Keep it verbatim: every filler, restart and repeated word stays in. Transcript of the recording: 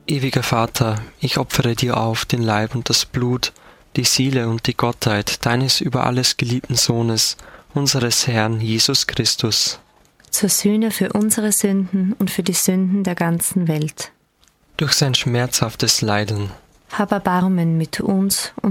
Ewiger Vater, ich opfere dir auf den Leib und das Blut, die Seele und die Gottheit deines über alles geliebten Sohnes, unseres Herrn Jesus Christus, zur Sühne für unsere Sünden und für die Sünden der ganzen Welt. durch sein schmerzhaftes Leiden, Hab Erbarmen mit uns und